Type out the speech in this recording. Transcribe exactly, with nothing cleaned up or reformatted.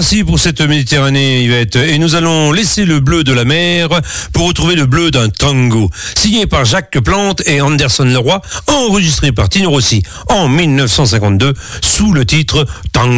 Merci pour cette Méditerranée, Yvette. Et nous allons laisser le bleu de la mer pour retrouver le bleu d'un tango. Signé par Jacques Plante et Anderson Leroy, enregistré par Tino Rossi en mille neuf cent cinquante-deux sous le titre Tango.